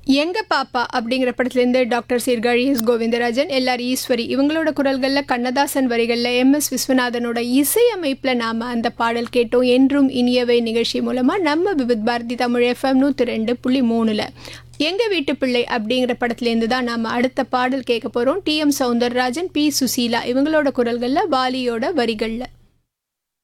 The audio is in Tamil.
எங்க பாப்பா அப்படிங்கிற படத்துலேருந்து doctor Sirkazhi S Govindarajan, LR Eswari இவங்களோட குரல்களில் கண்ணதாசன் வரிகளில் எம்எஸ் விஸ்வநாதனோட இசையமைப்பில் நாம் அந்த பாடல் கேட்டோம். என்றும் இனியவை நிகழ்ச்சி மூலமாக நம்ம விவித் பாரதி தமிழ் FM 102.3 எங்கள் வீட்டு பிள்ளை அப்படிங்கிற படத்துலேருந்து தான் நாம் அடுத்த பாடல் கேட்க போகிறோம். டிஎம் சௌந்தரராஜன், பி சுசீலா இவங்களோட குரல்களில் வாலியோட வரிகளில்.